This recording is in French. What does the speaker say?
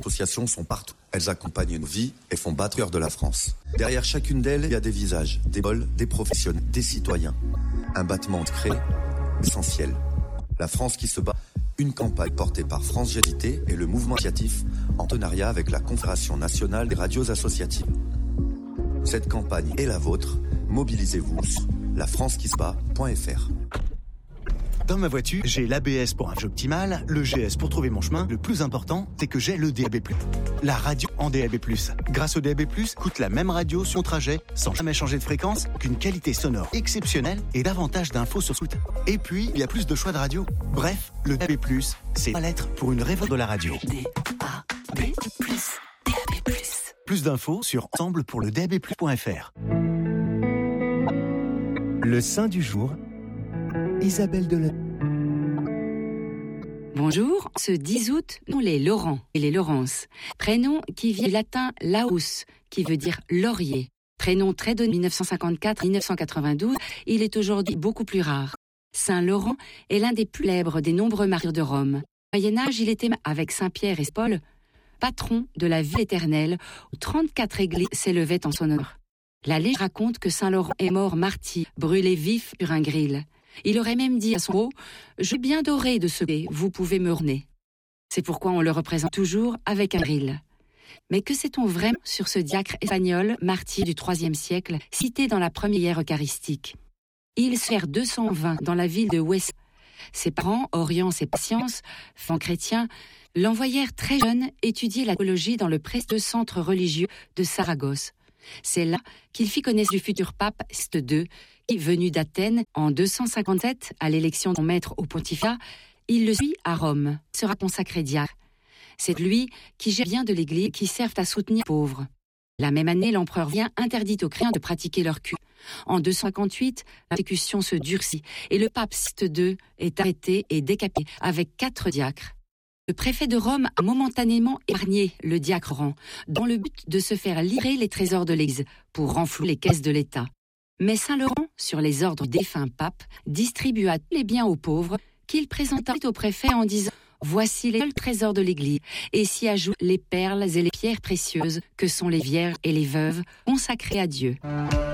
associations sont partout. Elles accompagnent nos vies et font battre le cœur de la France. Derrière chacune d'elles, il y a des visages, des bols, des professionnels, des citoyens. Un battement de créé, essentiel. La France qui se bat. Une campagne portée par France GDT et le mouvement associatif en partenariat avec la Confédération nationale des radios associatives. Cette campagne est la vôtre. Mobilisez-vous sur lafrancequisebat.fr. Dans ma voiture, j'ai l'ABS pour un jeu optimal, le GS pour trouver mon chemin. Le plus important, c'est que j'ai le DAB+. La radio en DAB+. Grâce au DAB+, coûte la même radio sur mon trajet, sans jamais changer de fréquence, qu'une qualité sonore exceptionnelle et davantage d'infos sur Scoot. Et puis, il y a plus de choix de radio. Bref, le DAB+, c'est la lettre pour une révolte de la radio. DAB+. DAB+. Plus d'infos sur ensemble pour le DAB+.fr. Le saint du jour, Isabelle Deleuze. Bonjour, ce 10 août, nous les Laurent et les Laurence, prénom qui vient du latin laus, qui veut dire laurier. Prénom très donné 1954-1992, il est aujourd'hui beaucoup plus rare. Saint Laurent est l'un des plus célèbres des nombreux martyrs de Rome. Au Moyen-Âge, il était avec Saint Pierre et Paul, patron de la ville éternelle, où 34 églises s'élevaient en son honneur. La légende raconte que Saint Laurent est mort martyr, brûlé vif sur un gril. Il aurait même dit à son héros « Je suis bien doré de ce que vous pouvez me orner ». C'est pourquoi on le représente toujours avec un gril. Mais que sait-on vraiment sur ce diacre espagnol, martyr du IIIe siècle, cité dans la première eucharistique ? Il sert 220 dans la ville de Huesca. Ses parents, Orience et Patience, enfants chrétiens, l'envoyèrent très jeune étudier la théologie dans le prestigieux centre religieux de Saragosse. C'est là qu'il fit connaître du futur pape Sixte II, qui, venu d'Athènes en 257 à l'élection de son maître au pontificat, il le suit à Rome, sera consacré diacre. C'est lui qui gère bien de l'Église qui servent à soutenir les pauvres. La même année, l'empereur vient interdit aux chrétiens de pratiquer leur culte. En 258, la persécution se durcit et le pape Sixte II est arrêté et décapité avec 4 diacres. Le préfet de Rome a momentanément épargné le diacre Laurent, dans le but de se faire livrer les trésors de l'Église pour renflouer les caisses de l'État. Mais Saint Laurent, sur les ordres du défunt pape, distribua tous les biens aux pauvres qu'il présenta au préfet en disant « Voici les seuls trésors de l'Église » et s'y ajoutent les perles et les pierres précieuses que sont les vierges et les veuves consacrées à Dieu.